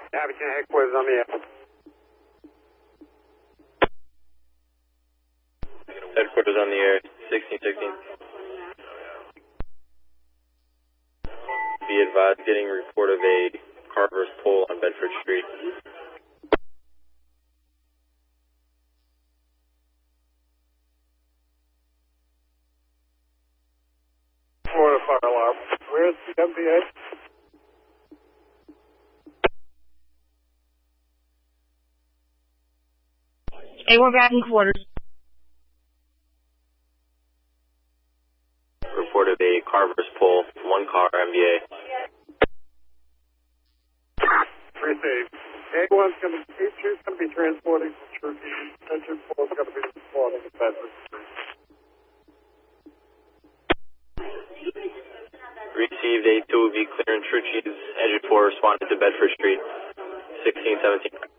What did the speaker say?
Abington headquarters on the air. Headquarters on the air, 1616. Be advised, getting a report of a Carver's pole on Bedford Street. Florida fire alarm. Where's the MBA? We're back in quarters. Report of a Carver's pole, 1 car, MBA. Received. A1's going to be transporting from Cherokee. Engine 4 is going to be transporting to Bedford Street. Received, A2 will be clearing Trichy's, engine 4 responding to Bedford Street, 1617.